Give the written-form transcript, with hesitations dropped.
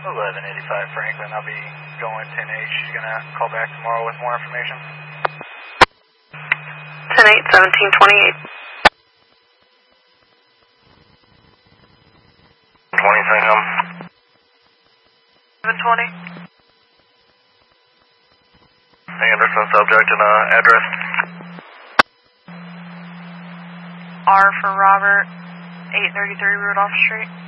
1185 Franklin. I'll be going 10-8. She's going to call back tomorrow with more information. 10-8, 1728. 20 Franklin. 720. Anderson, subject and address. R for Robert, 833 Rudolph Street.